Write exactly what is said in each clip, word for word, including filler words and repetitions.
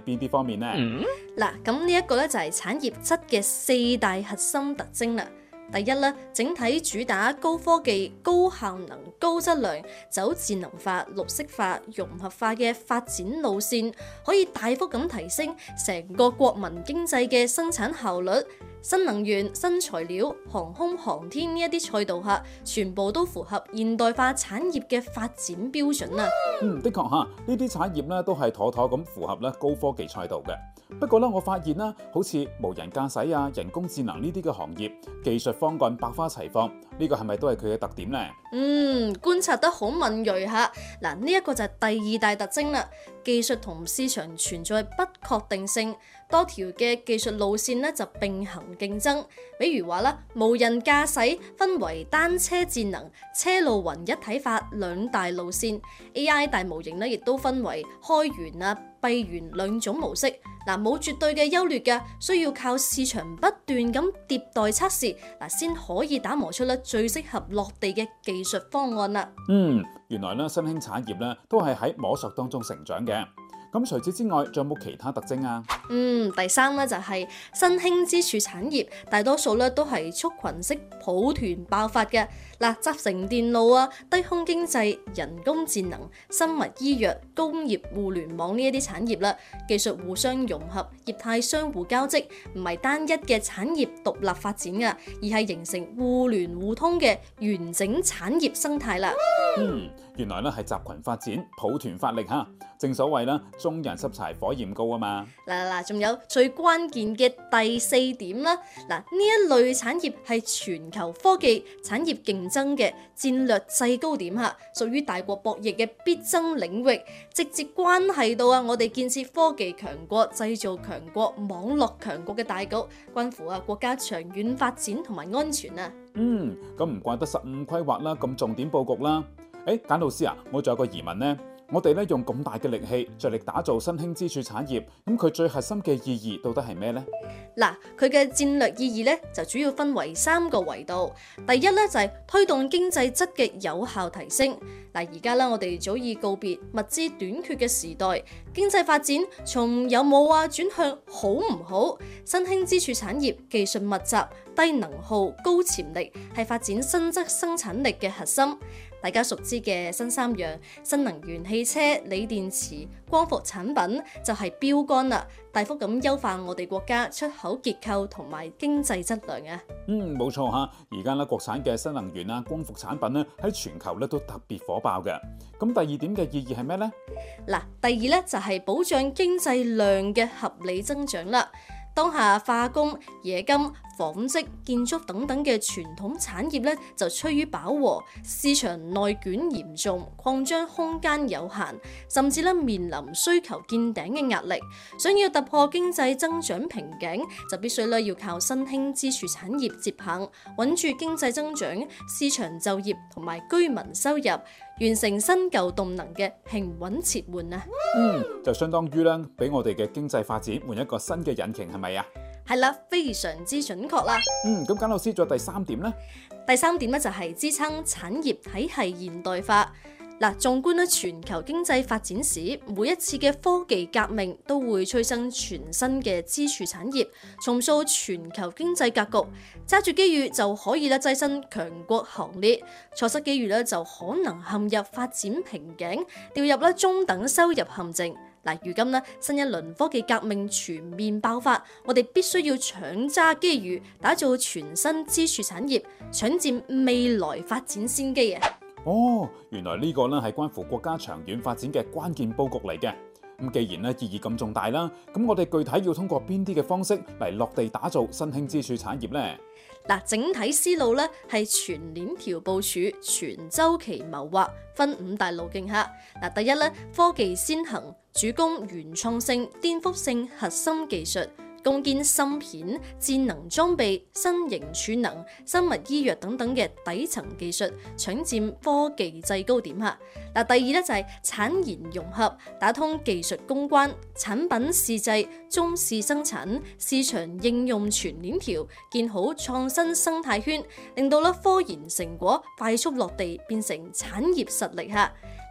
邊啲方面呢？ 嗱、嗯，咁呢一個咧就係產業質嘅四大核心特徵啦。第一咧，整體主打高科技、高效能、高質量，走智能化、綠色化、融合化嘅發展路線，可以大幅咁提升成個國民經濟嘅生產效率。新能源、新材料、航空航天呢一啲賽道下，全部都符合現代化產業嘅發展標準啊！ 嗯，的確嚇，呢啲產業咧都係妥妥咁符合咧高科技賽道嘅。不過咧，我發現啦，好似無人駕駛啊、人工智能呢啲嘅行業，技術方案百花齊放，呢個係咪都係佢嘅特點呢？ 嗯，觀察得好敏鋭嚇。嗱，呢一個就係第二大特徵啦。技術同市場存在不確定性，多條嘅技術路線咧就並行競爭。比如話啦，無人駕駛分為單車智能、車路雲一體化兩大路線 ，A I 大模型咧亦都分為開源啊、閉源兩種模式。嗱，冇絕對嘅優劣嘅，需要靠市場不斷咁迭代測試，嗱先可以打磨出咧最適合落地嘅技術方案啦。 嗯，原來咧新興產業咧都係喺摸索當中成長嘅。咁除此之外，仲有冇其他特徵啊？ 嗯，第三咧就係新興支柱產業，大多數咧都係畜群式抱團爆發嘅。嗱，集成電路啊、低空經濟、人工智能、生物醫藥、工業互聯網呢一啲產業啦，技術互相融合，業態相互交織，唔係單一嘅產業獨立發展㗎，而係形成互聯互通嘅完整產業生態啦。 嗯，原來咧係集群發展、抱團發力嚇。正所謂啦，眾人拾柴火焰高啊嘛。 嗱嗱，仲有最關鍵嘅第四點啦。嗱，呢一類產業係全球科技產業競爭嘅戰略制高點嚇，屬於大國博弈嘅必爭領域，直接關係到啊我哋建設科技強國、製造強國、網絡強國嘅大局，關乎啊國家長遠發展同埋安全啊。 嗯，咁唔怪得十五規劃啦，咁重點佈局啦。誒，簡老師啊，我仲有個疑問呢。我哋咧用咁大嘅力氣，着力打造新興支柱產業，咁佢最核心嘅意義到底係咩呢？ 嗱，佢嘅戰略意義咧就主要分為三個維度。第一咧就係推動經濟質嘅有效提升。嗱，而家咧我哋早已告別物資短缺嘅時代，經濟發展從有冇啊轉向好唔好。新興支柱產業技術密集、低能耗、高潛力，係發展新質生產力嘅核心。大家熟知嘅新三樣新能源汽車、鋰電池、光伏產品就係標杆啦，大幅咁優化我哋國家出口結構同埋經濟質量啊！ 嗯，冇錯嚇，而家咧國產嘅新能源啊、光伏產品咧喺全球咧都特別火爆嘅。咁第二點嘅意義係咩呢？ 嗱，第二咧就係保障經濟量嘅合理增長啦。當下化工、冶金、紡織、建築等等嘅傳統產業咧就趨於飽和，市場內卷嚴重，擴張空間有限，甚至咧面臨需求見頂嘅壓力。想要突破經濟增長瓶頸，就必須咧要靠新興支柱產業接棒，穩住經濟增長、市場就業同埋居民收入，完成新舊動能嘅平穩切換啊！ 嗯，就相當於咧俾我哋嘅經濟發展換一個新嘅引擎，係咪啊？ 係啦，非常之準確啦。 嗯，咁簡老師仲有第三點呢？ 第三點咧就係支撐產業體系現代化。嗱，縱觀咧全球經濟發展史，每一次嘅科技革命都會催生全新嘅支柱產業，重塑全球經濟格局。揸住機遇就可以咧躋身強國行列，錯失機遇咧就可能陷入發展瓶頸，掉入咧中等收入陷阱。嗱，如今咧新一輪科技革命全面爆發，我哋必須要搶揸機遇，打造全新支柱產業，搶佔未來發展先機啊！ 哦，原來呢個咧係關乎國家長遠發展嘅關鍵佈局嚟嘅。咁既然咧意義咁重大啦，咁我哋具體要通過邊啲嘅方式嚟落地打造新興支柱產業呢？ 嗱，整體思路咧係全鏈條部署、全周期謀劃，分五大路徑下。嗱，第一咧科技先行，主攻原創性、顛覆性核心技術，攻堅芯片、智能裝備、新型儲能、生物醫藥等等嘅底層技術，搶佔科技制高點嚇。嗱，第二咧就係產研融合，打通技術攻關、產品試製、中試生產、市場應用全鏈條，建好創新生態圈，令到咧科研成果快速落地，變成產業實力嚇。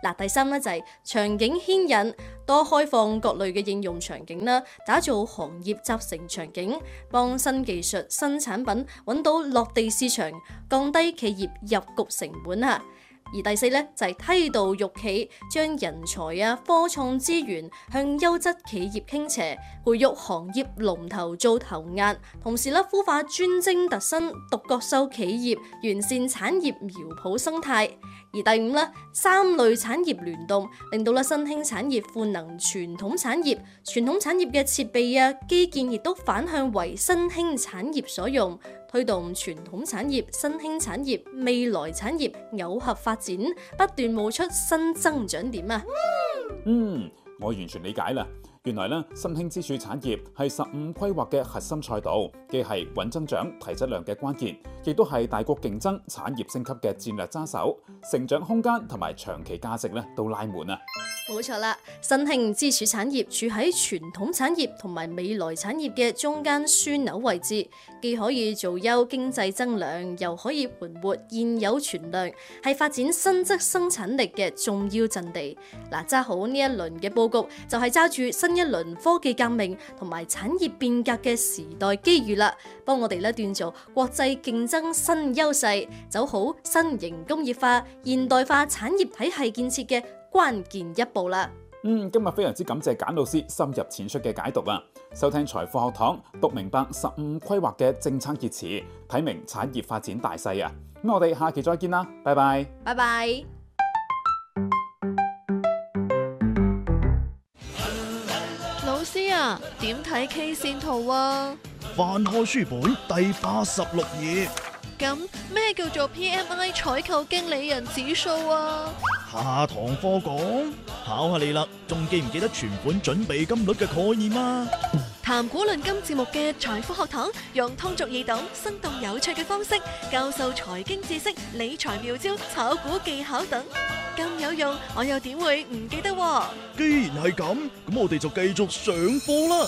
嗱，第三咧就係場景牽引，多開放各類嘅應用場景啦，打造行業集成場景，幫新技術、新產品揾到落地市場，降低企業入局成本啊。而第四咧就係梯度育企，將人才啊、科創資源向優質企業傾斜，培育行業龍頭做頭雁，同時咧孵化專精特新、獨角獸企業，完善產業苗圃生態。而第五咧，三類產業聯動，令到咧新興產業賦能傳統產業，傳統產業嘅設備啊、基建亦都反向為新興產業所用，推動傳統產業、新興產業、未來產業耦合發展，不斷冒出新增長點啊！ 嗯，我完全理解啦。原來咧，新興支柱產業係十五規劃嘅核心賽道，既係穩增長、提質量嘅關鍵，亦都係大國競爭、產業升級嘅戰略揸手，成長空間同埋長期價值咧都拉滿啊！ 冇錯啦，新興支柱產業處喺傳統產業同埋未來產業嘅中間樞紐位置，既可以做優經濟增量，又可以盤活現有存量，係發展新質生產力嘅重要陣地。嗱，揸好呢一輪嘅佈局，就係揸住新一輪科技革命同埋產業變革嘅時代機遇啦，幫我哋咧鍛造國際競爭新優勢，走好新型工業化、現代化產業體系建設嘅關鍵一步啦。 嗯，今日非常之感謝簡老師深入淺出嘅解讀啊！收聽財富學堂，讀明白十五規劃嘅政策熱詞，睇明產業發展大勢啊！咁我哋下期再見啦，拜拜， 拜拜。 老師啊，點睇 K 線圖啊？ 翻開書本第八十六頁。 咁咩叫做 P M I 採購經理人指數啊？ 下堂課講，考下你啦，仲記唔記得存款準備金率嘅概念啊？ 談股論金節目嘅財富學堂，用通俗易懂、生動有趣嘅方式教授財經知識、理財妙招、炒股技巧等，咁有用，我又點會唔記得啊？ 既然係咁，咁我哋就繼續上課啦。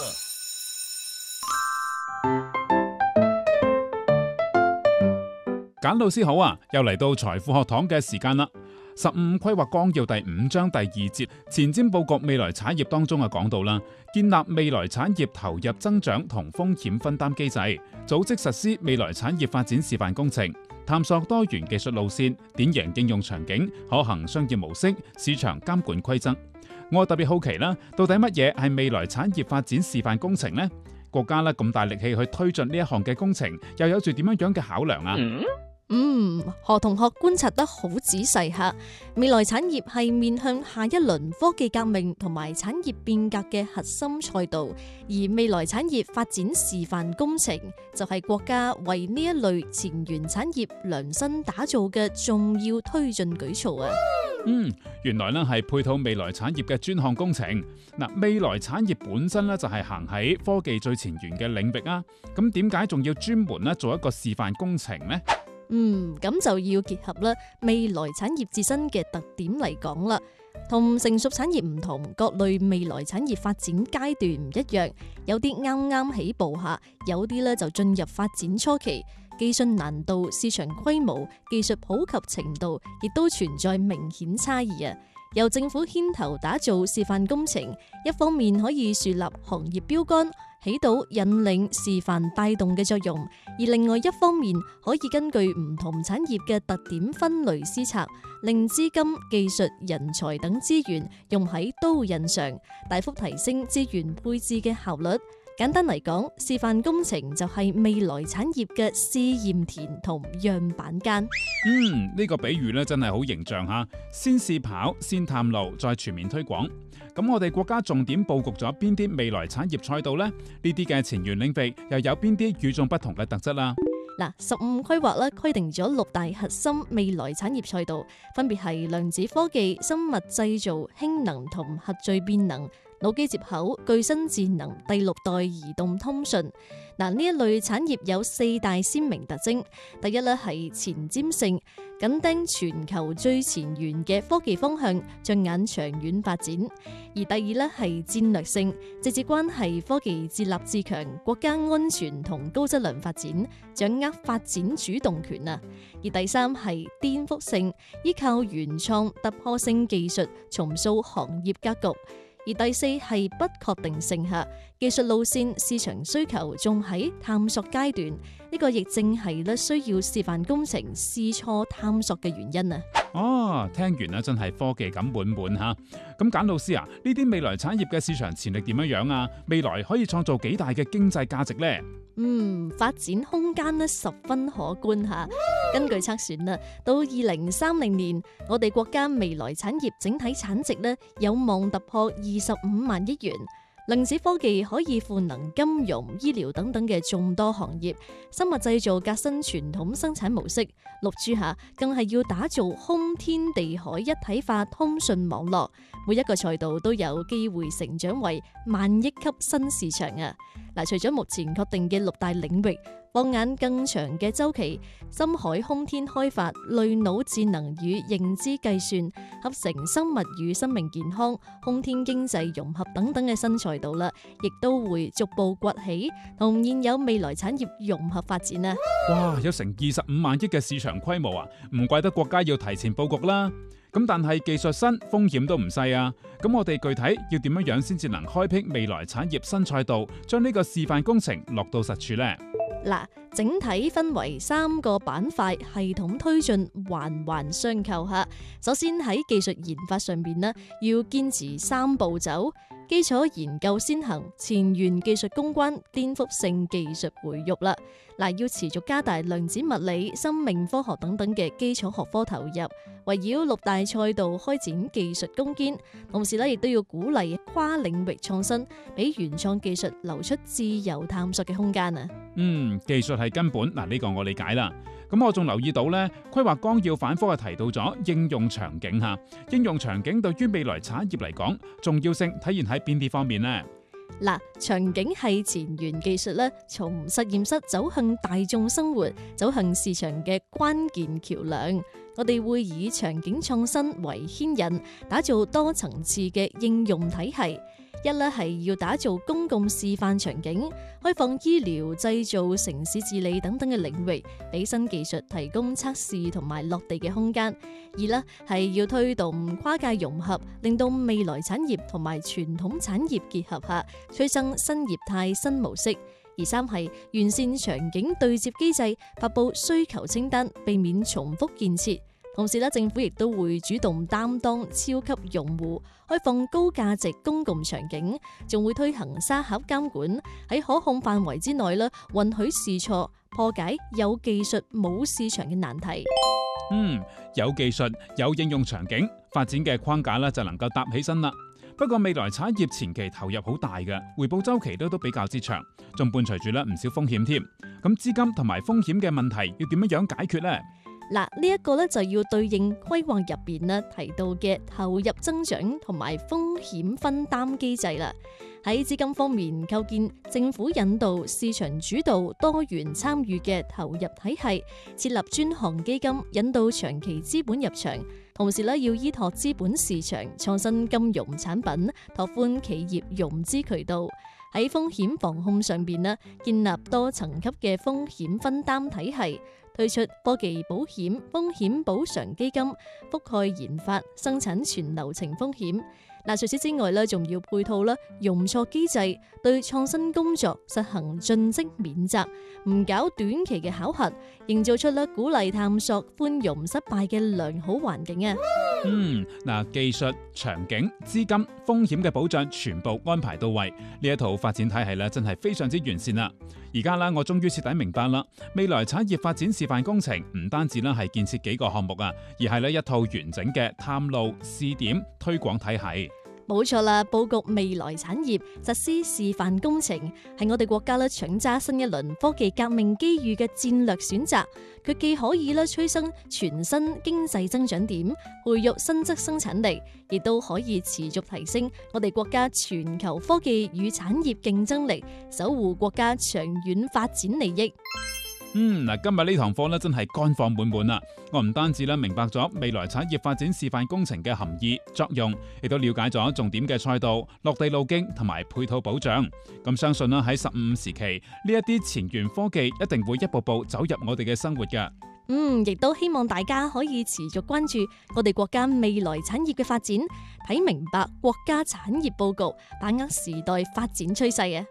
簡老師好啊，又嚟到財富學堂嘅時間啦。十五規劃綱要第五章第二節前瞻佈局未來產業當中啊講到啦，建立未來產業投入增長同風險分擔機制，組織實施未來產業發展示範工程，探索多元技術路線、典型應用場景、可行商業模式、市場監管規則。我特別好奇啦，到底乜嘢係未來產業發展示範工程呢？國家咧咁大力氣去推進呢一項嘅工程，又有住點樣樣嘅考量啊？嗯嗯，何同學觀察得好仔細下，未來產業係面向下一輪科技革命同埋產業變革嘅核心賽道，而未來產業發展示範工程就係國家為呢一類前沿產業量身打造嘅重要推進舉措啊！ 嗯，原來呢係配套未來產業嘅專項工程。嗱，未來產業本身呢就係行喺科技最前沿嘅領域啊，咁點解仲要專門呢做一個示範工程呢？ 嗯，咁就要結合啦未來產業自身嘅特點嚟講啦，同成熟產業唔同，各類未來產業發展階段唔一樣，有啲啱啱起步下，有啲咧就進入發展初期，技術難度、市場規模、技術普及程度，亦都存在明顯差異啊。由政府牽頭打造示範工程，一方面可以樹立行業標杆，起到引領、示範、帶動嘅作用；而另外一方面，可以根據唔同產業嘅特點分類施策，令資金、技術、人才等資源用喺刀刃上，大幅提升資源配置嘅效率。簡單嚟講，示範工程就係未來產業嘅試驗田同樣板間。 嗯，呢個比喻咧真係好形象吓，先試跑，先探路，再全面推廣。咁我哋國家重點佈局咗邊啲未來產業賽道呢？呢啲嘅前沿領域又有邊啲與眾不同嘅特質啦？ 嗱，十五規劃咧規定咗六大核心未來產業賽道，分別係量子科技、生物製造、氫能同核聚變能、 腦機接口、具身智能、第六代移動通訊。嗱，呢一類產業有四大鮮明特徵。第一咧係前瞻性，緊盯全球最前沿嘅科技方向，着眼長遠發展；而第二咧係戰略性，直接關係科技自立自強、國家安全同高質量發展，掌握發展主動權啊！而第三係顛覆性，依靠原創突破性技術重塑行業格局。而第四係不確定性下，技術路線、市場需求仲喺探索階段，呢、這個亦正係咧需要示範工程試錯探索嘅原因啊！ 哦，聽完咧真係科技感滿滿吓。咁簡老師啊，呢啲未來產業嘅市場潛力點樣樣啊？未來可以創造幾大嘅經濟價值呢？ 嗯，發展空間咧十分可觀吓。根據測算啦，到二零三零年，我哋國家未來產業整體產值咧有望突破二十五萬億元。量子科技可以賦能金融、醫療等等嘅眾多行業，生物製造革新傳統生產模式，六 G 下更係要打造空天地海一體化通訊網絡，每一個賽道都有機會成長為萬億級新市場啊！嗱，除咗目前確定嘅六大領域，放眼更長嘅周期，深海空天開發、類腦智能與認知計算、合成生物與生命健康、空天經濟融合等等嘅新賽道啦，亦都會逐步崛起，同現有未來產業融合發展啊！ 哇，有成二十五萬億嘅市場規模啊，唔怪得國家要提前佈局啦。咁但係技術新，風險都唔細啊！咁我哋具體要點樣樣先至能開闢未來產業新賽道，將呢個示範工程落到實處呢？ 嗱，整體分為三個板塊，系統推進，環環相扣吓。首先喺技術研發上邊呢，要堅持三步走：基礎研究先行，前沿技術攻關，顛覆性技術培育啦。嗱，要持續加大量子物理、生命科學等等嘅基礎學科投入，圍繞六大賽道開展技術攻堅，同時咧亦都要鼓勵跨領域創新，俾原創技術留出自由探索嘅空間啊！ 嗯，技術係根本，嗱、這、呢個我理解啦。咁我仲留意到呢，規劃綱要反覆係提到咗應用場景吓，應用場景對於未來產業嚟講，重要性體現喺邊啲方面呢？ 嗱，場景係前沿技術咧，從實驗室走向大眾生活、走向市場嘅關鍵橋梁。我哋會以場景創新為牽引，打造多層次嘅應用體系。一咧係要打造公共示範場景，開放醫療、製造、城市治理等等嘅領域，俾新技術提供測試同埋落地嘅空間。二咧係要推動跨界融合，令到未來產業同埋傳統產業結合下，催生新業態、新模式。而三係完善場景對接機制，發佈需求清單，避免重複建設。同時咧，政府亦都會主動擔當超級用戶，開放高價值公共場景，仲會推行沙盒監管，喺可控範圍之內咧，允許試錯，破解有技術冇市場嘅難題。 嗯，有技術有應用場景，發展嘅框架咧就能夠搭起身啦。不過未來產業前期投入好大嘅，回報週期都都比較之長，仲伴隨住咧唔少風險添。咁資金同埋風險嘅問題要點樣樣解決呢？ 嗱，呢一個咧就要對應規劃入邊咧提到嘅投入增長同埋風險分擔機制啦。喺資金方面，構建政府引導、市場主導、多元參與嘅投入體系，設立專項基金，引導長期資本入場。同時咧，要依託資本市場，創新金融產品，拓寬企業融資渠道。喺風險防控上邊咧，建立多層級嘅風險分擔體系。推出科技保險、風險補償基金，覆蓋研發、生產全流程風險。嗱，除此之外咧，仲要配套啦，容錯機制，對創新工作實行盡職免責，唔搞短期嘅考核，營造出咧鼓勵探索、寬容失敗嘅良好環境啊！ 嗯，嗱，技術、場景、資金、風險嘅保障全部安排到位，呢一套發展體系咧，真係非常之完善啦！而家啦，我終於徹底明白啦，未來產業發展示範工程唔單止啦係建設幾個項目啊，而係咧一套完整嘅探路、試點、推廣體系。 冇錯啦，佈局未來產業，實施示範工程，係我哋國家咧搶揸新一輪科技革命機遇嘅戰略選擇。佢既可以咧催生全新經濟增長點，培育新質生產力，亦都可以持續提升我哋國家全球科技與產業競爭力，守護國家長遠發展利益。 嗯，嗱，今日呢堂課咧真係乾貨滿滿啦！我唔單止咧明白咗未來產業發展示範工程嘅含義作用，亦都了解咗重點嘅賽道、落地路徑同埋配套保障。咁相信啦，喺十五時期呢一啲前沿科技一定會一步步走入我哋嘅生活㗎。 嗯，亦都希望大家可以持續關注我哋國家未來產業嘅發展，睇明白國家產業佈局，把握時代發展趨勢啊！